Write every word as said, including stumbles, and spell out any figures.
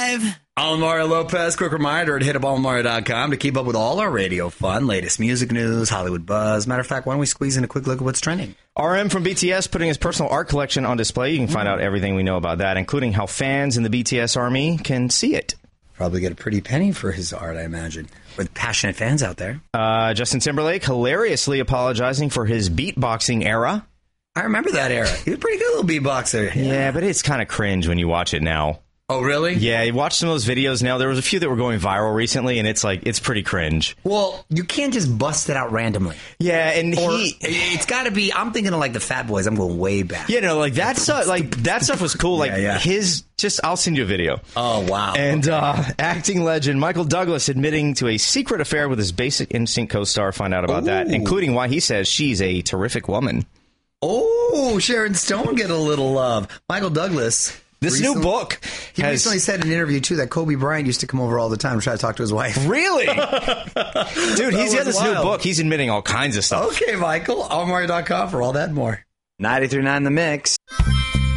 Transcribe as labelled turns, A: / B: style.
A: live.
B: I'm Mario Lopez. Quick reminder at hit up all mario dot com to keep up with all our radio fun, latest music news, Hollywood buzz. Matter of fact, why don't we squeeze in a quick look at what's trending?
C: R M from B T S putting his personal art collection on display. You can find out everything we know about that, including how fans in the B T S army can see it.
B: Probably get a pretty penny for his art, I imagine, with passionate fans out there.
C: Uh, Justin Timberlake hilariously apologizing for his beatboxing era.
B: I remember that era. He was a pretty good little beatboxer.
C: Yeah, yeah but it's kind of cringe when you watch it now.
B: Oh, really?
C: Yeah, you watch some of those videos now. There was a few that were going viral recently, and it's like, it's pretty cringe.
B: Well, you can't just bust it out randomly.
C: Yeah, and
B: or
C: he...
B: It's got to be, I'm thinking of like the Fat Boys. I'm going way back.
C: You know, like that stuff, like, that stuff was cool. Like,
B: yeah, yeah.
C: his, just, I'll send you a video.
B: Oh, wow.
C: And
B: okay.
C: uh, acting legend Michael Douglas admitting to a secret affair with his Basic Instinct co-star. Find out about Ooh. that, including why he says she's a terrific woman.
B: Oh, Sharon Stone get a little love. Michael Douglas...
C: This
B: recently,
C: new book.
B: He
C: has,
B: recently said in an interview, too, that Kobe Bryant used to come over all the time to try to talk to his wife.
C: Really? Dude, he's got this wild. new book. He's admitting all kinds of stuff.
B: Okay, Michael. all mario dot com for all that and more.
A: ninety-three point nine The Mix.